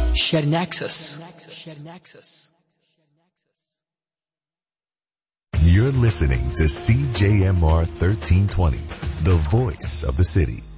ShareNexus. You're listening to CJMR 1320, the voice of the city.